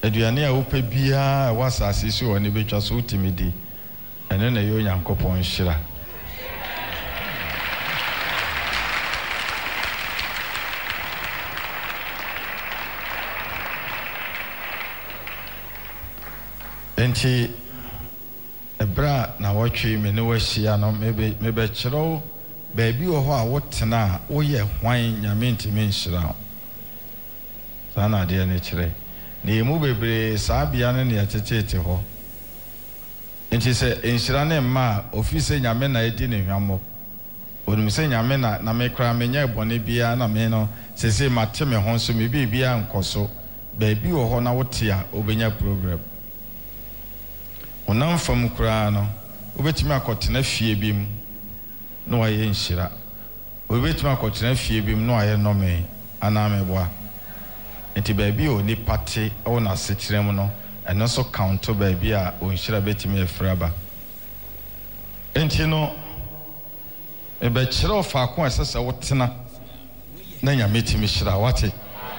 aduane a wopɛ biara wasa asisi wɔ ne betwa so utimidi ene na yo Nyankopɔn hyira enti ebra na wɔtwe me ne wɔhyia no mebe kyerɛw baabi wɔ hɔ a wotena woyɛ hwan Nyame ntimi nhyira sana de ne kyerɛ ne emu bebre saa bia ne yɛtetete hɔ enti sɛ nhyira ne ma ofise Nyame na edi ne hwamɔ onum sɛ Nyame na me kra me nya bɔne bia na me no sese mate me ho so me bia nkoso baabi wɔ hɔ na wote a obenya program onam fam kra no obetimi akɔtena fie bi mu no wayɛ nhyira obetimi akɔtena fie bi mu no wayɛ nɔme anameboa enti baabi o ni pate o na sekyerɛ mu no ɛno so counto baabi a o nhyira betimi efraba enti no ebekyerɛ faako ɛsɛ sɛ wotena na Nyame timi hyira wate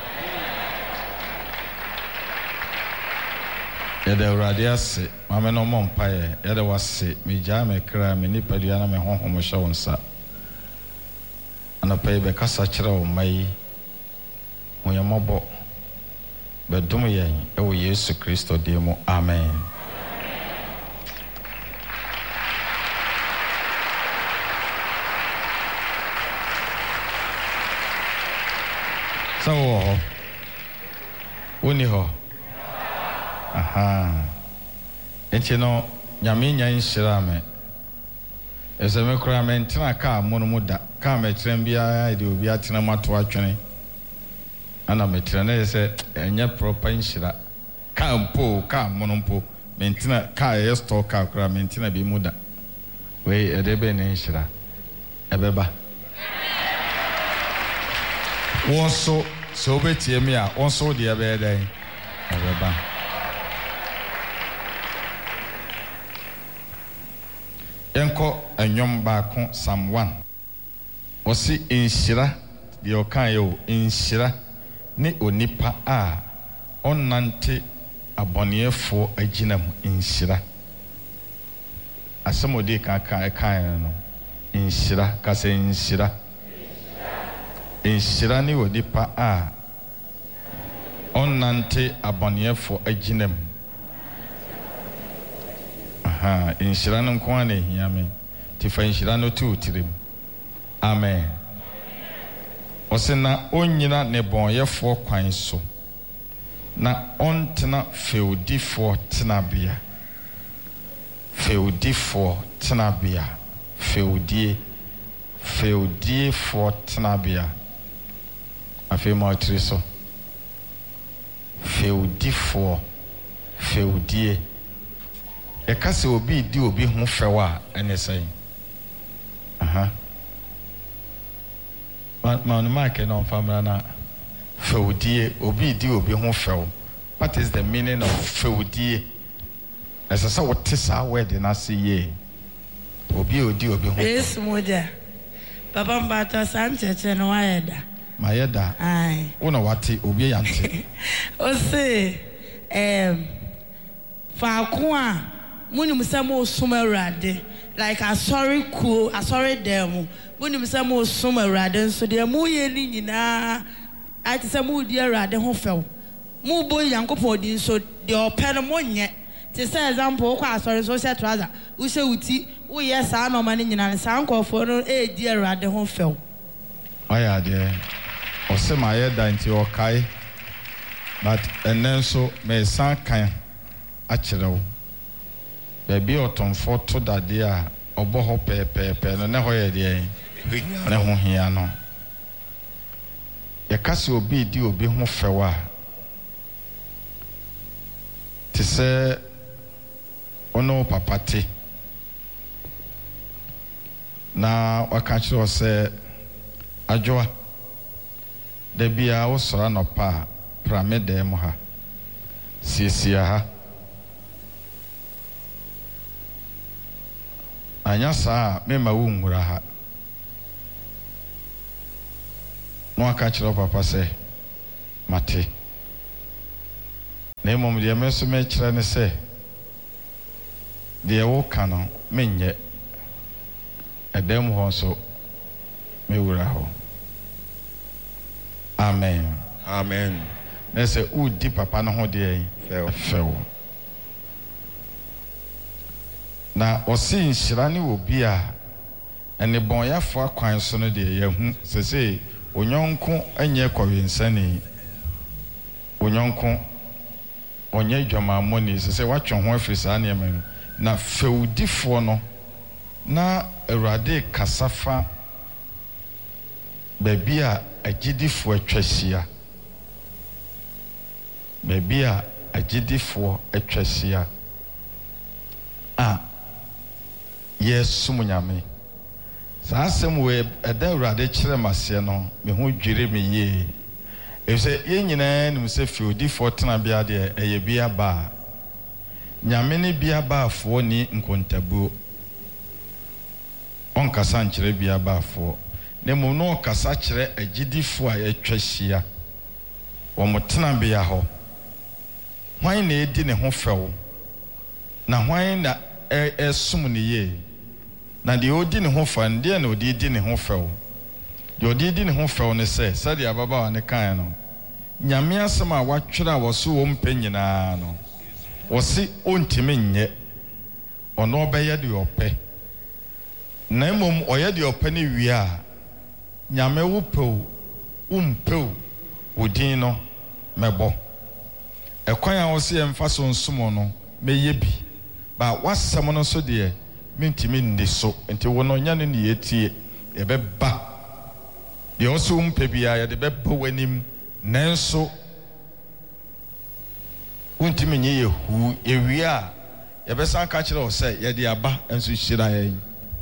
yɛde Awurade ase mame no mo mpae yɛde wase megya me kra me nipadua na me honhom hyɛ wo nsa anapa yi bɛkasa kyerɛ wo mai wo yɛmɔbɔ bɛdom yɛn ɛwɔ Yesu Kristo din mu amen sɛ wɔ hɔ woni hɔ aha enti no Nyame nya nhyira me ɛsɛ me kora me ntena ka mo no mu da ka me kyerɛm bia de obi atena mato atwene ana me kyerɛ na yɛsɛ ɛnyɛ proper nhyira ka mo no mpo me ntena ka yɛ store ka kora me ntena bi mu da wei ɛde be ne nhyira ɛbɛba wonso so obetie me a wonso de ɛbɛyɛ dɛn ɛbɛba Enko enyom baako Psalm 1 Osi inhyira de okan yo inhyira ne onipa a onnante abonefo aginam inhyira asamodi kan no inhyira kase inhyira ne onipa a onnante abonefo aginam inhyira no nko ana ehia me tifa inhyira no tu tirim amen osena onyina ne bonyefo kwan so na ontena feudifo tenabia feudie for tenabia afema triso feudie ekase obi di obi ho fewa ene sai man mark no famra na feudie obi di obi ho few. What is the meaning of feudie? As a what is our word na say ye obi odi obi ho yes moja papa mbata sancheche no wayeda mayeda ai una wati obi yante o se faako a munim say mo sum Awurade like asori dem munim say mo sum Awurade nso de mo ye ni nyina ati say mo di Awurade ho few mo boy Yankopɔn di nso de opɛ no mo nye te say example ko asori so set trouser wo se uti wo ye saa no ma ni nyina saa nkɔfo no di Awurade ho few aya de o se ma ye da nti o kai but enen so me san kan a kyerɛw baby otomfo to dade a obo ho pepepe no ne ho ye de ne ho hia no ye kase obi di obi ho fewa te se ono papate na waka kyerɛ se adwoa da bia wo sora no pa pramede mo ha siesia ha anya saa mema wo nwura ha no aka kyerɛ papa sɛ mate na mmom deɛ me nso mekyerɛ ne sɛ deɛ woka no menyɛ ɛdɛm hɔ nso mewura hɔ. Amen. Amen. Na sɛ wodi papa no ho deɛ fɛw na ɔse nhyira ne wɔ bi a ɛne bɔnyɛfo akwan so no deɛ yɛhu sɛ onyɔnko anyɛ kɔwensani, onyɔnko ɔnyɛ dwamammɔni, sɛ watwe ho afiri saa nneɛma no na fɛwdifoɔ no na Awurade kasafa baabi a agyidifoɔ atwa hyia, baabi a agyidifoɔ atwa hyia a yɛsom Nyame. Saa asɛm wɔ ɛda Awurade kyerɛ maseɛ no me ho dwire me yie. Efisɛ yɛn nyinaa nim sɛ fɛwdifoɔ tenabea deɛ ɛyɛ biaba a Nyame ne biabaafoɔ ni nkontabuo. Ɔnkasa nkyerɛ biabaafoɔ na mmom no ɔkasa kyerɛ agyidifoɔ a yɛatwa hyia wɔn tenabea hɔ. Hwan na edi ne ho fɛw na hwan na ɛsom ne yie? Na deɛ odi ne ho fa deɛ na odi di ne ho fɛw. Deɛ odi di ne ho fɛw ne sɛ sɛdeɛ ababaawa ne kan no Nyame asɛm a watwerɛ a wɔso wɔ mpɛ nyinaa no wɔse ɔntimi nyɛ, ɔno ɔbɛyɛ deɛ ɔpɛ. Na mmom ɔyɛ deɛ ɔpɛ ne wie a Nyame wo pɛw wompɛw wo din no mɛbɔ. Ɛkwan a wɔse yɛmfa so nsom no mɛyɛ bi ba wasɛm no nso deɛ mentimi nni so. Nti wo no nya no ne yɛtie yɛbɛba deɛ ɔso wompɛ biara yɛde bɛba w'anim, nanso wontimi nyɛ yɛhu yɛwie a yɛbɛsan ka kyerɛ wo sɛ yɛde aba nso hyira yɛn.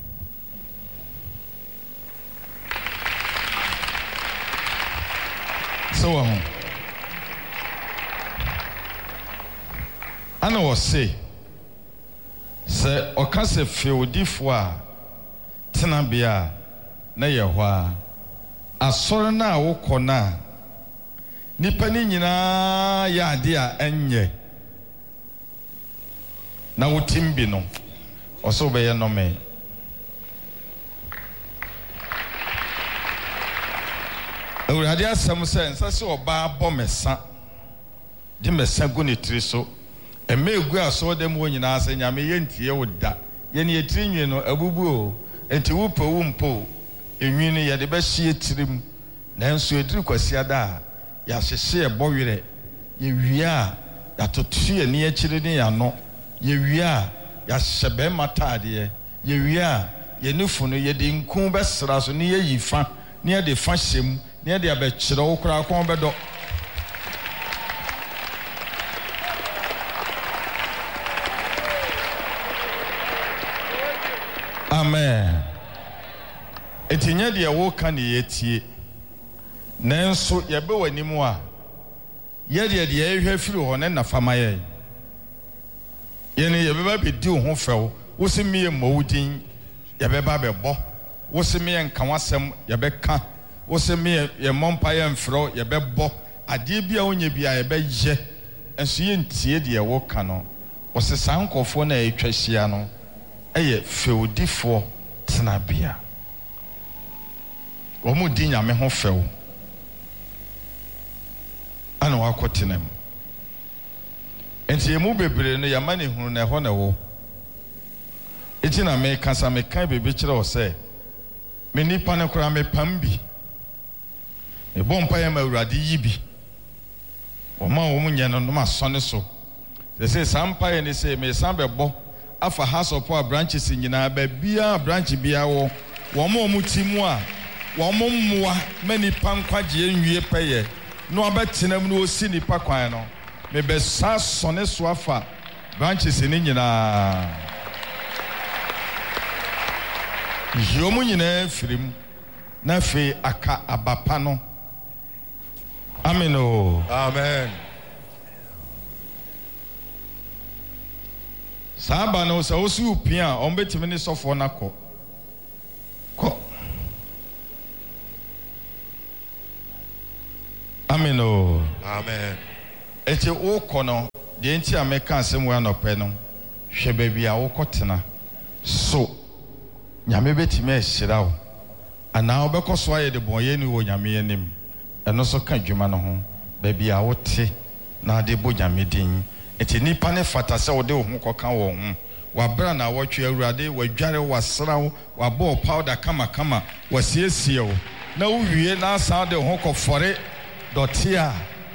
Sɛ wɔ ho ana wɔse sɛ ɔka sɛ fɛwdifoɔ a tenabea a na yɛ hɔ a asɔre no a wokɔ no a nipa ne nyinaa yɛ ade a ɛnyɛ na wotim bi no ɔsɛ wobɛyɛ nɔme. Awurade asɛm sɛ nsa sɛ ɔbaa bɔ mɛsa de mɛsa gu ne tiri so ɛmɛ egu asɔre dɛm wɔ nyinaa sɛ Nyame yɛntie wo da yɛne yɛtiri nwi no abubu o enti wopɛ wo mpo enwi no yɛde bɛhyɛ tirim nanso ediri kwasiada a yɛahyehyɛ ɛbɔ werɛ yɛwie a yɛatoto yɛne akyiri ne yɛano yɛwie a yɛahyɛ bɛrima taadeɛ yɛwie a yɛne fu no yɛde nku bɛsra so ne yɛyi fa ne yɛde fa hyɛ mu ne yɛde abɛkyerɛ wo koraa kɔn bɛdɔ. Amen. Eti nye deɛ woka ne yɛtie nanso yɛbɛ w'anim a yɛdeɛ deɛ yɛhwɛ firi hɔ ne nafama yɛ yɛne yɛbɛba bɛdi wo ho fɛw wo se meyɛ mmɔ wo din yɛbɛba bɛbɔ wo se meyɛ nka w'asɛm yɛbɛka wo se meyɛ yɛmmɔ mpa yɛ mfrɛ yɛbɛbɔ adeɛ bi a wonyɛ bi a yɛbɛyɛ nso yɛntie deɛ woka no wo se saa nkɔfoɔ no a yɛtwa hyia no ɛyɛ fɛwdifoɔ tenabea wɔn mu di Nyame ho fɛw ana wakɔ tena mu. Enti emu bebree no yɛma ne hunu na ɛhɔ na ɛwɔ. Eti na mekasa mekan bebe kyerɛ wo sɛ me nipa ne koraa mepam bi mebɔ mpa yɛ ma Awurade yi bi wɔma wɔn nyɛ no nom asɔne so sɛ saa mpa yɛ ne sɛ mesan bɛbɔ afa House of Power branches nyinaa baabia branch bia wɔ wɔn ti mu a wɔn mmoa ma nipa nkwagye nwie pɛyɛ no abɛtena mu no osi nipa kwan no mebɛsa sɔne so afa branches ne nyinaa yomu nyinaa firim na fe aka abapa no. Amen. Amen. Saba no sɛ wosi upia a ɔmbɛtimi ne sɔfoɔ no akɔ kɔ. Amen. Amen. eti o kono de enti ameka asem we anope no hwe baabi a wo kotena so nyame betime ehira wo ana obekoso aye de boye ni wo nyame anim eno so ka dwuma no ho baabi a wo te na de bo nyame din eti nipa ne fata se wo de wo ho koka wo ho wabra na wotwe awurade wadware wasraw wabo powder kama wasiesie wo na wo wie na asa de ho kofore dote a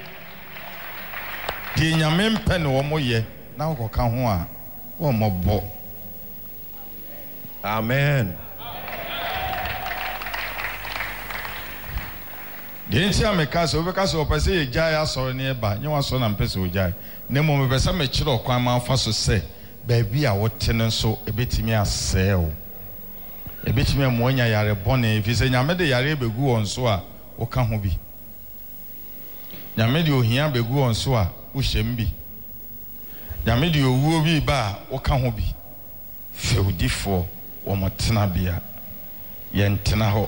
de nyame mpe ne wo moye na wo koka ho a wo mobo. Amen. De ntia mekaso obekaso opese ye gya asore ne ba nye waso na mpese ogya ne mo mebesa me kire okwan ma fa so se baabi a wote no so ebetimi aseo ebetimi amonya yare bone fise nyame de yare begu onso a woka ho bi nyame de ohia begu onso a wo hyem bi nyame de owuo bi ba woka ho bi feudifo wo motena bia yentena ho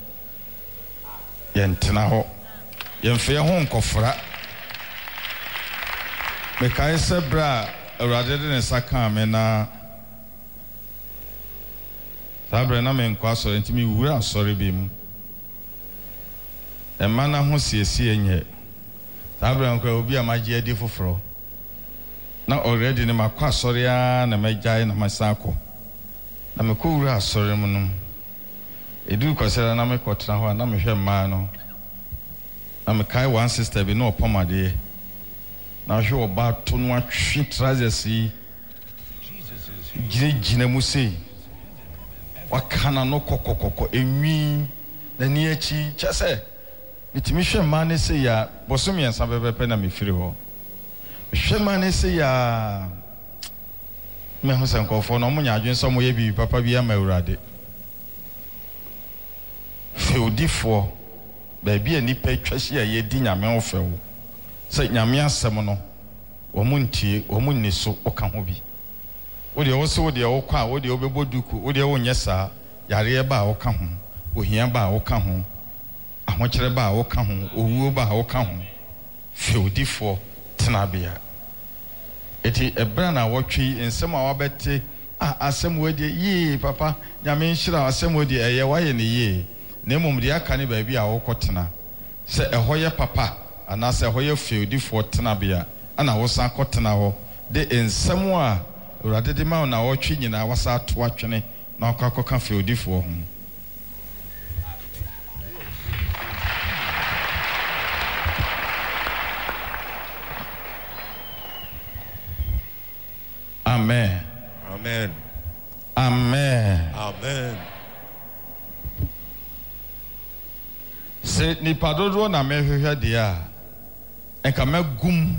yemfe ho nkofra mekai se bra awurade de ne saka me na sabre na me nkwa so ntimi wura asore bi mu emma na ho siesie nye sabre nkwa obi amaje adi foforo na already ne makwa asore a na megyae na masako na me ko wura asore mu no edu kwasera na me kotena ho na me hwe mma no na me kai one sister bi no opomade na hwe oba to no atwe trousers yi gine musi wakana no kokokoko enwi na ni achi chese bitimi hwe mma ne se ya bosomi ensa bebepe na me firi ho hwe mma ne se ya me ho sankofo no mo nya adwen so mo ye bi papa bi ama awurade feudifo baabi ani pa twahye a ye di nyame ofewo se nyame asem no wo muntie wo munni so oka ho bi wo de wo so wo de wo kwa wo de wo beboduku wo de wo nyesa yare ba wo ka ho ohia ba wo ka ho ahokyere ba wo ka ho owuo ba wo ka ho feudifo tenabia eti ebra na wotwi ensem a wabete asem wo de yi papa nyame nhira asem wo de eye waye ne yi nemom de aka ne baabi a wokotena se ehoye papa ana se ehoye feudifo tenabia ana wosan kotena ho de ensem a urade de ma na wotwi nyina wasa to atwene na akwakoka feudifo ho. Amen. Amen. Amen. Amen. Se ni padodo na mehwehwe de a enka magum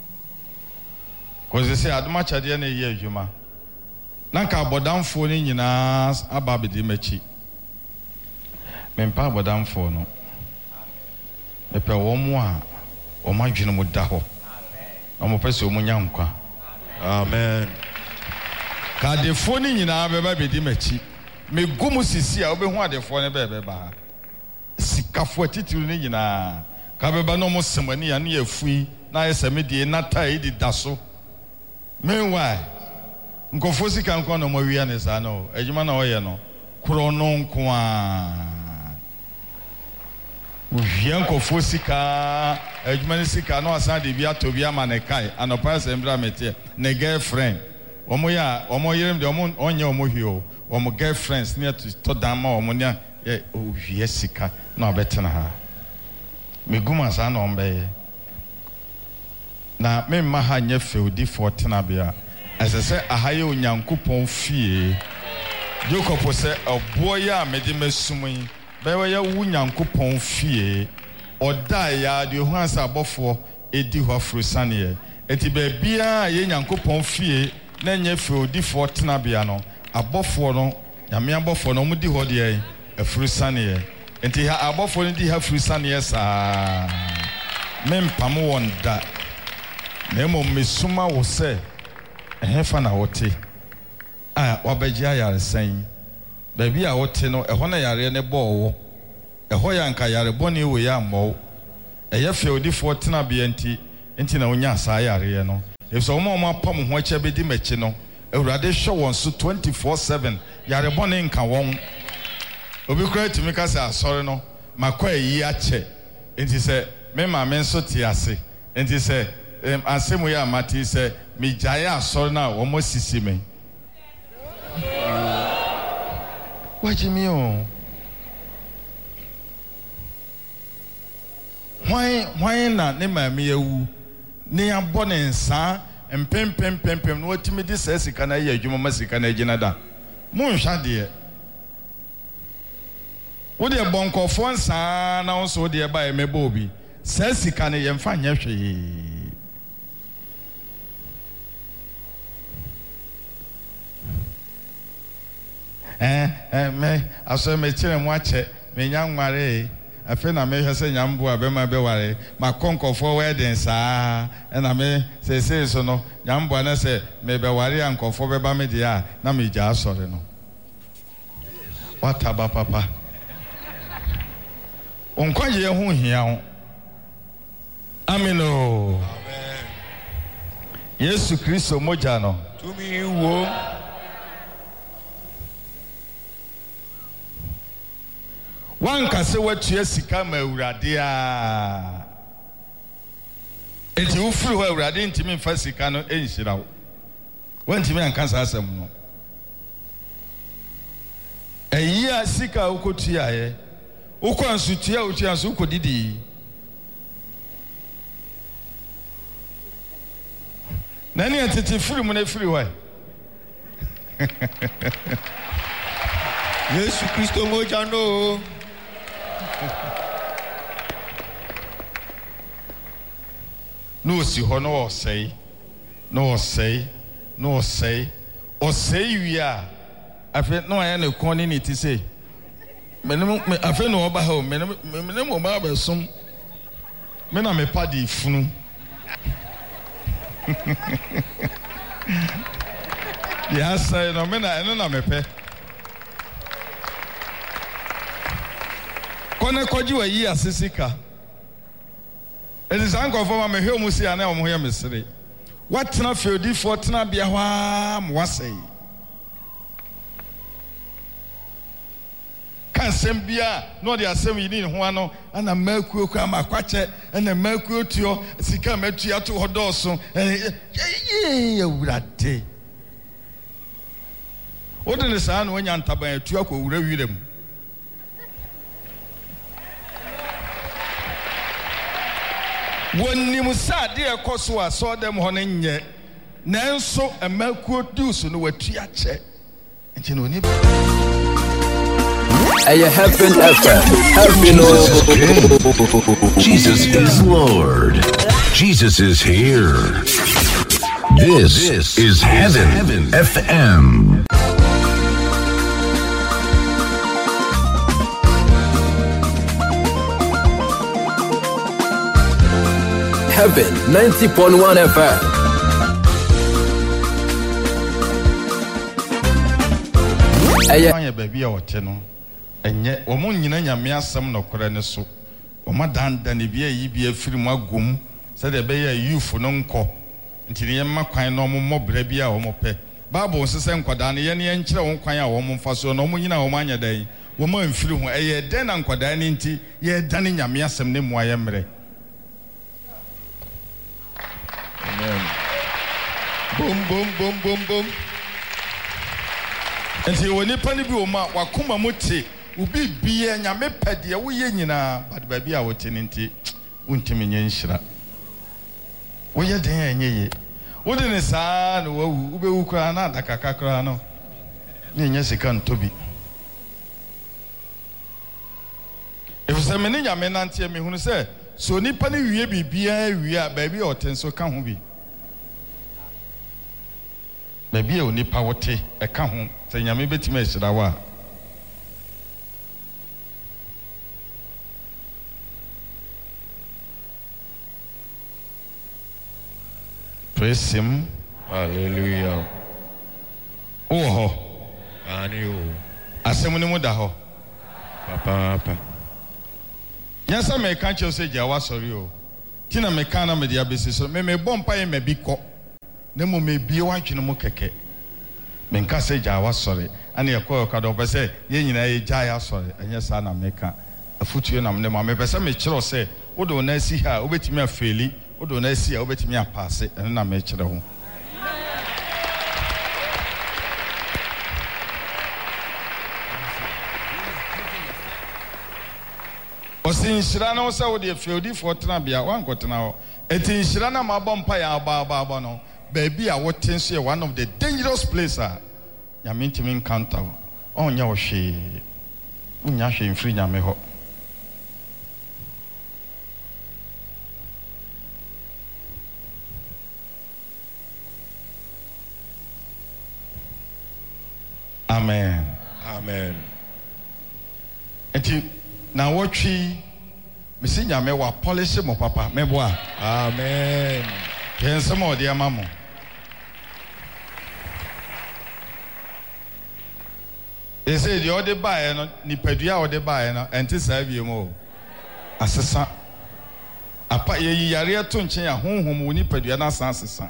ko se adoma chade na yi adwuma na nka abodamfo ni nyina ababedi machi mempa abodamfo no epe wo mu a o madwene mu da ho na mo pese o mu nyankwa. Amen. Ka defo ni nyina beba bedi machi megum sisi a obehu adefo ne bebe ba sikafo atitiru ni nyina ka beba no mo semani ya na yafui na yesemedie nata edi daso meanwhile nkofo sika nko no mo wia ne sa no ejuma na oye no kuro no nko a wia nkofo sika ejuma ni sika no asa de bia to bia manekai anopa sembra mete ne girlfriend omo ya omo yerem de omo onye omo hio omo girlfriends ne to dama omo ne wia sika na obetena ha meguma sa na ombe na memma ha nye feudifo tenabia asese ahaye onyankopon fie Jacob se oboya mede mesumi bewe ya wu nyankopon fie oda ya de hu ansa abofo edi ho afrosane eti be bia ye nyankopon fie na nye feudifo tenabia no abofo no nyame abofo no mudi ho de afrosane enti ha abofo no di ha afrosane sa mempam wonda nemo mesuma wo se ehefa na wote wabagya yare san baabi a wote no eho na yare ne bowo eho ya nka yare boni we ya mo eye feudifo tena bia nti enti na onya saa yare no if so mo apam ho acha be di mechi no Awurade hwe won so 24/7 yare bone nka won obi kura timi ka say asori no makwa yi ache enti say me ma me nso ti ase enti say asemu ya mati say me jaye asori na wo mo sisi me wajimi o why na ne ma me ewu ne abone nsa empempempempem no watimi di sesika na ye adwuma masika na agina da mo nhwa de wo de bonkofo nsa na wo so de ba e meba obi sesika ne ye mfa nya hwe me aso me kire mo ache me nya nware afi na me hwese nyambo abema be ware ma konkofo wedding saa na me say so no nyambo na say me be ware ankofo be ba me dia na me gya asore no wataba papa onkwaje ye ho hia ho amino amen Yesu Kristo moja no tumi wo wan kase watua sika ma Awurade a enti wo firi ho Awurade ntimi mfa sika no enhyira wo wantimi anka sa asem no eyi sika wo kotua ye wo kwanso tua wo tua so kodidi nani atete firi mu na firi ho Yesu Kristo moja no no si ho no osei osei wi a afi no aya na kon ni ti sei menem afi no oba ha menem o ba besom me na me padi funu ya sai no me na eno na me pe kone koji wa yi asisika ezi sanko fo ma me hwe mu si ana o mo ye mesere watena fiodi fo tena bia hwa mo wasei kan sembia no de asem yi ni ho ano ana makuo kwa makwache ana makuo tuo sika matu ato hodoso Awurade odene saa no nya ntaban atu akowura wirem wonni musa de ekoso aso dem ho ne nye nanso amakuo dusu no watua che enche no ni Heaven FM. Jesus is Lord. Jesus is here. This is Heaven FM. Heaven 90.1 FM. Aya baby a wote no enye omo nyina nyame asem no kore ne so omo danda ne bia yi bia firi mu agom se de be ya yufu no nko ntini ye makwan no omo mobra bia omo pe bible se nkwada ne ye ne nkire won kwan a omo mfa so no omo nyina omo anya dan omo amfiri ho eye den na nkwada ne nti ye dane nyame asem ne mu aye mre amen bom enti woni pani bi o ma wakoma muti ubi bia nyame pede wo ye nyina badba bi a wote ne nti untimi nye nhyira wo ye den enye ye wo de ne saa no wawu ubewu kra na adaka kakra no ne nya sika ntobi efuse me ne nyame nante me hunu se so nipa ne wie bibia wie a ba bi oten so ka ho bi ba bi o nipa wote e ka ho se nyame betima ehyira wa praise him hallelujah oh ani o asem ni mu da ho papa yansa me kan che o se ja wa sorry o tina mekana me dia besi so me bompa ye me bi kɔ ne mo me bi wa twene mo kɛkɛ me nka sɛ gya wa sɔre ane yɛ kɔ ka do pɛ sɛ ye nyina ye gya ya sɔre ɛnyɛ saa na meka afutuo na me pɛ sɛ me kyerɛ sɛ wo do na asi ha wo betimi afeli wo do na asi ha wo betimi apase ɛne na me kyerɛ ho Osin shira na osa wo de fiodi for tena bia wan kotena ho eti shira na ma bompa ya aba no baabi a wote nso ye one of the dangerous place a ya mentimi encounter onya wo hwe unya hwe mfiri nyame ho amen Amen. Eti na wotwi mesi nyame wa polish mo papa meboa Amen. Kensem odi amamo ese di odi bae no nipadua odi bae no enti saa bie mo asesa apa ye yare to nchen a honhom wo nipadua na san asesa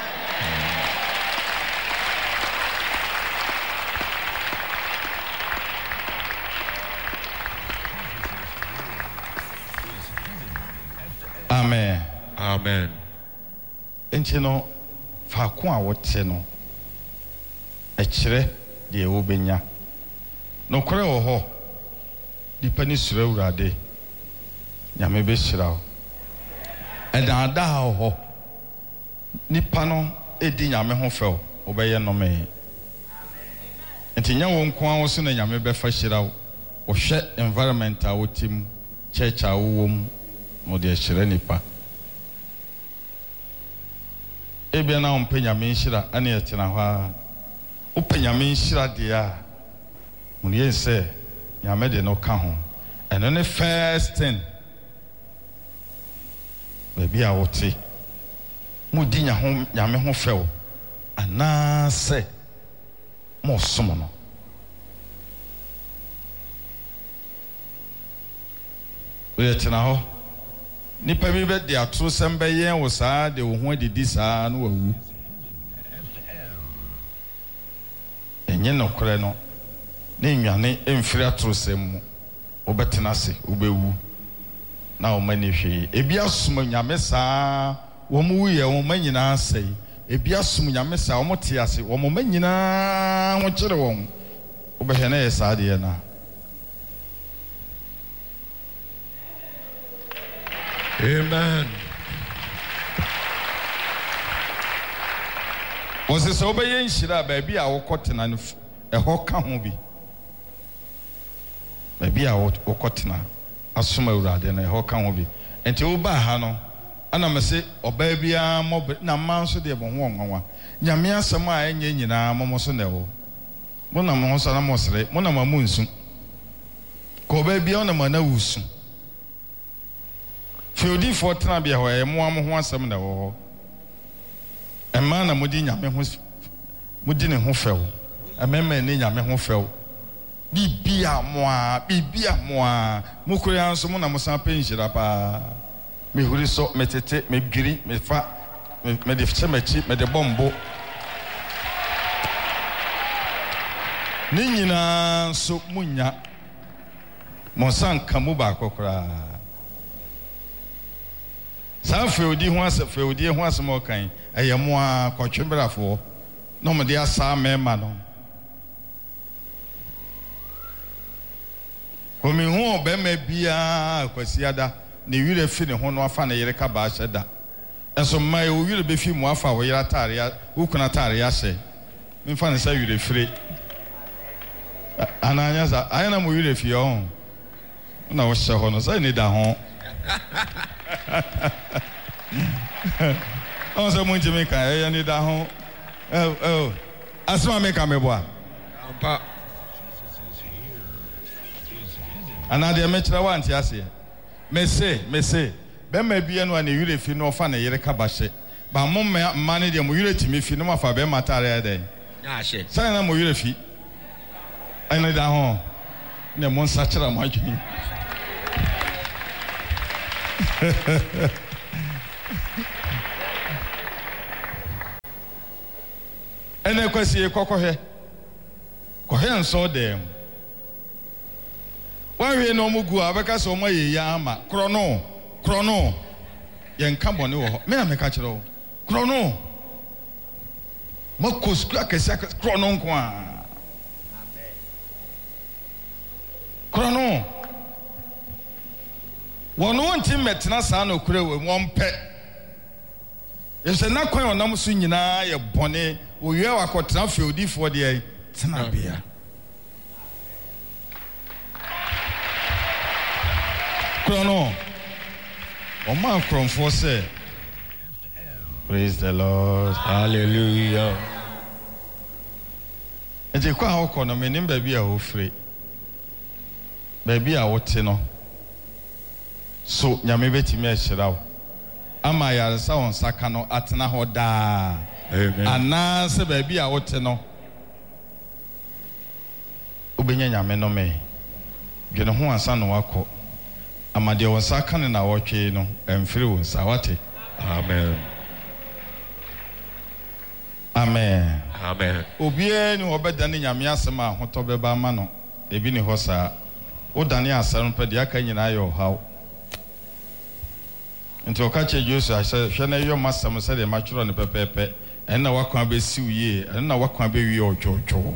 Amen. Amen. Enti no fa ko a wote no e kire de wo benya no kore wo ho dipa ni sura urade nyame be shira wo e da ho nipa no edi nyame ho fe wo be ye no me enti nya wo nko a wo so na nyame be fa shira wo wo hwe environment a wotim church a wo wom no de shira nipa ebia na ompenya me nhira ane etena ho a openya me nhira de a munye se nyame de no ka ho eno ne first thing baby a wote mudi nya ho nyame ho fewo ana se mo somo no we etena ho nipa bi be de atro sem be yen wo saa de wo ho adidi saa no wawu enye no kore no ne nwane emfiri atro sem mu obetena se obewu na o mani hwe ebi asum nyame saa wo mu ye wo manyina asai ebi asum nyame saa wo mote ase wo mo manyina ho kire won obehwe na ye saa de na Amen. Wose so be yen shira baabi a wokotena no eho ka ho bi baabi a wokotena asoma urade na eho ka ho bi enti wo ba ha no ana mese oba bia mo na man so de bo ho onwanwa nyame asem a enye nyina mo so na ewo mo na mo so na mo sere mo na mamu nsu ko ba bia ona mana wusu Fiodi for tena bia ho e mo am ho asem na wo Emma na mudi nyame ho mudi ne ho few emema ne nyame ho few bibia moa mukuri anso mo na mo san penjira pa me huri so metete me dwiri me fa me de fchemachi me de bombo ni nyina so munya mo san kamu ba kokora sa feudi ho asa feudi ho asa mo kan eyemo a kwatwembrafo no mo de asa mema no komi ho obema bia kwasiada ne wire fi ne ho no afa ne yere ka ba hyeda enso mai o wire be fi mu afa wo yere atare ya ukuna atare ya hye mfa ne sa wire fire ananya sa ayana mo wire fi o na wo hye ho no sa ni da ho on se munti me kan e ni da ho asma me kan me boa Ampa. anade me kira wa anti ase me say be ma bia no na yure fi no fa na yere ka ba hye ba mo ma ne de mo yure timi fi no ma fa be matare ya den Ya hye. sai na mo yure fi ai na da ho ne mo nsa kira mo adwini ene kwasi kokohwe nso dem wanwe no mugu abeka so mo ye ya ama krono ye nka bone wo ho me na meka kire wo krono makos akese krono nko a krono wono nti metena saa no kure we wonpe yese na kwan onam so nyina ye bone wo ye wakotena fiodifo de tena bia krono o man kromfo say praise the Lord, hallelujah. Eje kwa hoko no menim ba bia wo free ba bia wo te no so nyame betimi a hyirawo ama yaresa won saka no atena ho daa amen ana se ba bia wo te no obenya nyame no me dwene ho ansa no wako amade won saka ne na wotwe no emfiri won sawate amen amen amen obie ni obedane nyame asema ahoto beba ma no ebi ni ho saa odane asem pe de aka nyina ayo haw nti okache Jesu ahye na yo masam se de matworo ne pepepe en na wakwan be siuye en na wakwan be wi ojojo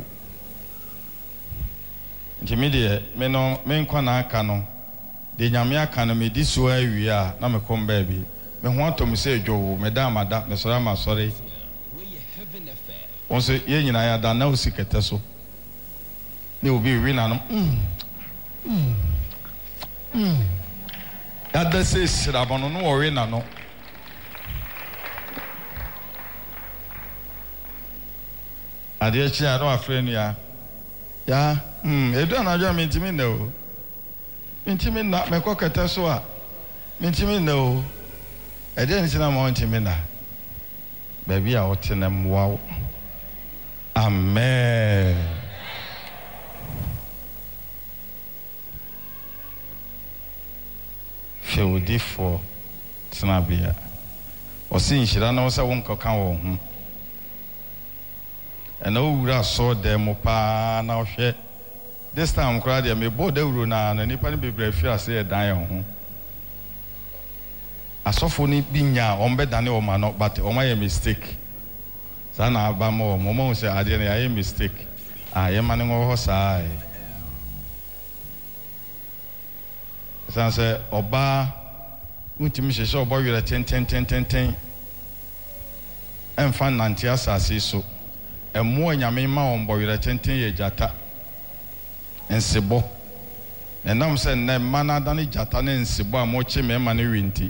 nti me de me no me nkwa na aka no de nyame aka no me di so awi a na me kom ba bi me ho atom se edwo me da amada me sora ma sore onse ye nyina ya da na osikete so ne obi wi na no ada se sirabono no ori na no ade chi aro afrenu ya edu anajo mentimi na o mentimi na me kokete so a mentimi na o ede ni na mo mentimi na ba bia o tenem wow amen feudifo tnabia osi nhira na wosa wonkoka wo hu ena owura so dem pa na ohwe this time kra dia me boda uru na nipa ne bebre fi ase dan hu asofo ni binya ombe dane o ma no but o ma ye mistake sana aba mo mo se ade na ye mistake ye ma ne ngo ho sai sanse oba untimi hyehyɛ oba wira tenten emfa nante asase so emo anyame ma on bɔ tenten ye jata ensebo enam se na mana dane jata ne ensebo a mo che me ma ne winti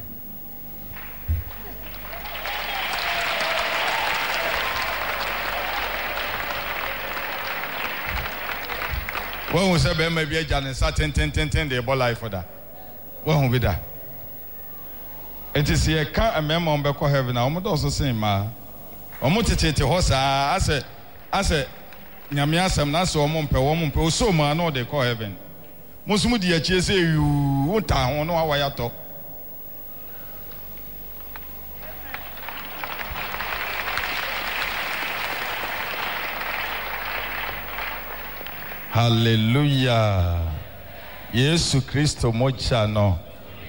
when we say be ma bi agya ne sa tenten de bɔ life for that when we da it is here can a member on beko heaven na omo do so sin ma omo tete ho saa ase nyame asem na se omo mpe o so ma no de call heaven musum di achi ese yu unta ho no awaya to hallelujah Yesu Kristo mocha no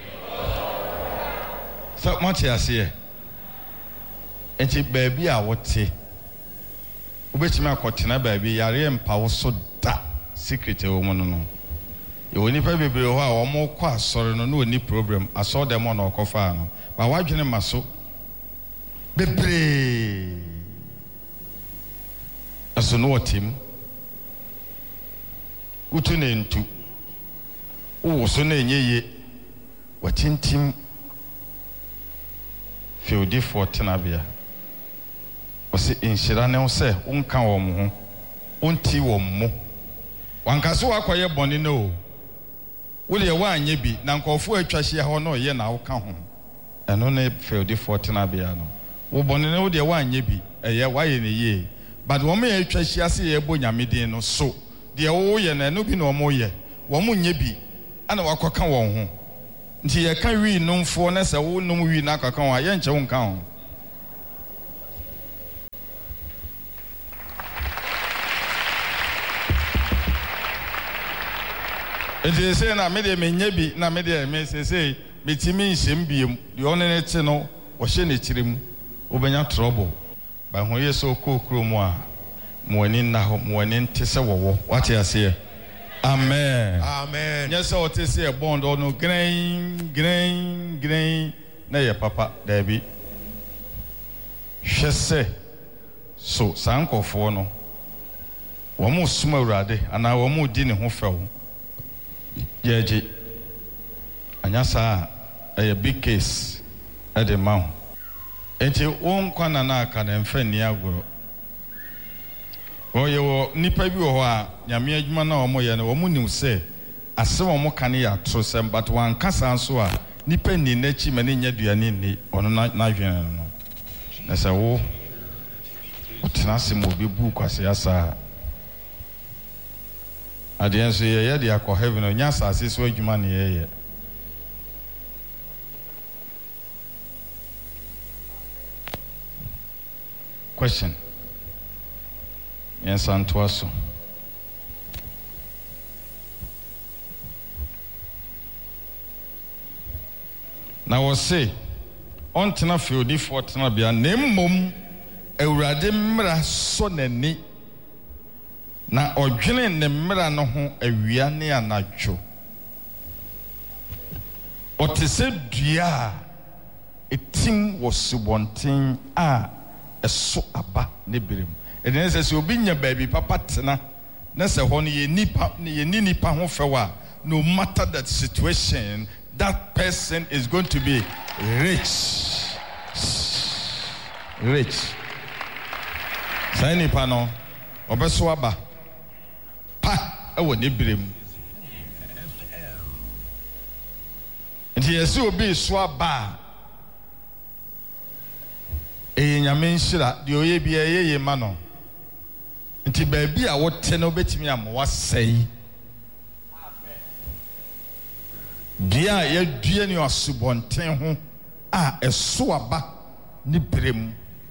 so much as here enti baby a wote obetimi akotena baby yare empa wo so da secret wo mu no e woni pa bebre ho a wo mo kwa asore no no ni problem aso dem on okofa no ba wadwene maso bebre aso no otim utu ne ntu wo so na enyeye watintim fiodi for tenabia osi inshira ne se unka wo mo ho unti wo mo wankaso akoye boni no wo le wa anye bi na nkofo atwahye ho no ye na wo ka ho eno ne fiodi for tenabia no wo boni ne wo de wa anye bi eye wa ye ne ye but wo me atwahye ase ye bo nyamedin no so de wo ye na no bi no mo ye wo mo nye bi ana wakoka wo ho nti ye ka wi nomfo na se wo nom wi na akaka wa ye nche wo nka ho enti se na me de menye bi na me de me se metimi nsem biem de onene te no wo hye ne kirem obenya trouble ba ho ye so kokro mu a mo ani na ho mo ani nte se wo what you say amen Amen. yes so te say bond no grain na ye papa da bi hwese so sankofo no wo mo suma urade ana wo mo di ne ho fewo yeje anya sa a big case at the mount enti won kwana na aka na mfa ni agoro o ye wo nipa bi wo ho a nyame adwuma na wo mo ye no wo mo nim se ase wo mo kan ya trosem but wan kasa so a nipa ni na chi ma ne nya duane ni ono na hwen no na se wo utinase mo bi bu kwase asa ade nso ye de akọ heaven no nya asase so adwuma ne ye question yes antoaso na wo say on tena fiodi for tena bia nemmom awurade mmra so nani na odwene ne mmra no ho awia ne anadwo otese dua etim wo subonten a eso aba ne berem eden se obi nya baabi papa tena na se ho ne ye nipa ho fewa no matter that situation that person is going to be rich sai nipa no obeso aba pa ewo ne berem nti yesi obi so aba nyame nhyira de oye bia ye ma no nti baabi a wote no betimi am wasɛi dia ya dua ni asubonten ho a ɛso aba ni berem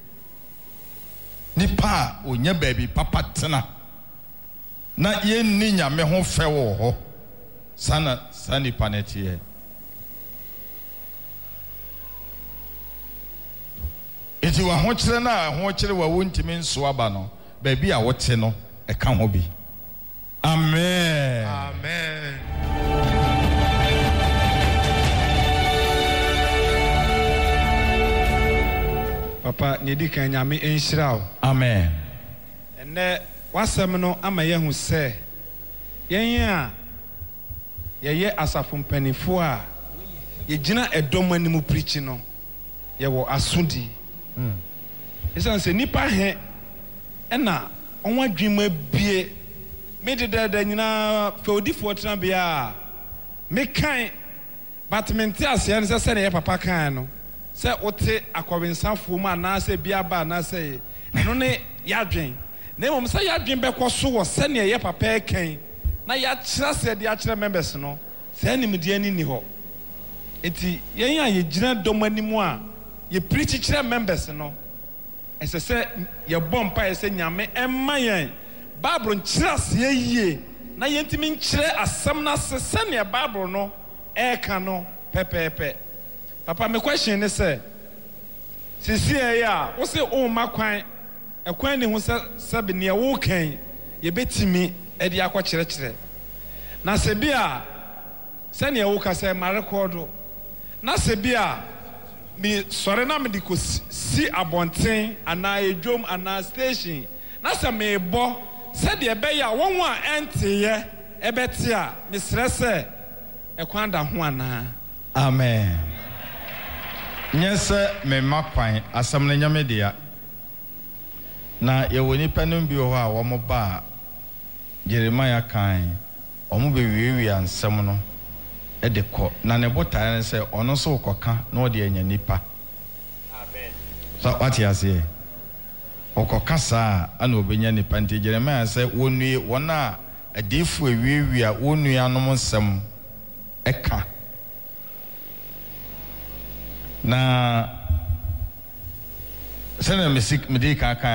nipa onya baabi papa tena na ye ni nyame ho fɛwo ho sana sani panetie eti wa ho kyere na ho kyere wa wontimi nso aba no baabi a wote no ɛka ho bi amen Amen. Papa nedi kan nyame enhyira wo amen ene wasɛm no ama yehu sɛ yɛn a yɛyɛ asafo mpanifo a yɛgyina ɛdɔm anim preach no yɛwɔ asodi esan sɛ nipa he ɛna ɔnwa dwuma bie me dedada nyina feodifo tena bia me kan but mente aseɛ no sɛ ne yɛ papa kan no sɛ wote akɔwensafo mu anaasɛ biaba anaasɛ ɛno ne yɛadwen na mmom sɛ yɛadwen bɛkɔ so wɔ sɛnea yɛ papa ɛkan na yɛakyerɛ sɛ de akyerɛ members no sɛ nimdeɛ ni hɔ enti yɛn a yɛgyina dɔm anim a yɛ preach kyerɛ members no ɛsɛ sɛ yɛbɔ mpa ɛsɛ nyame ɛma yɛn bible nkyerɛ aseɛ yie na yɛntimi nkyerɛ asɛm no ase sɛnea bible no ɛɛka no pɛpɛɛpɛ papa me question ne sɛ sisi a wo se o ma kwan ɛkwan ne ho sɛ be ne wo kan yɛbɛtimi ɛde akɔ kyerɛkyerɛ na sɛ bi a sɛnea wo ka sɛ ma record na sɛ bi a me sɔre na me de ko si abɔnten ana edwom ana station na sɛ me bɔ sɛ de ɛbɛyɛ a wɔn a ɛnteyɛ ɛbɛte a me srɛ sɛ ɛkwan da ho ana amen nyese me makwan asam na nyame dia na yewo nipa no bi ho a wo mo ba Jeremiah kan o mo be wiewie ansam no e de kɔ na ne botae ne sɛ ɔno so kɔka na ɔde anya nipa amen so what you say ɔkɔka saa ana obenya nipa nti Jeremiah sɛ wonue wɔna adifo wiewie a wonua no nsɛm ɛka na sɛnɛ mede ka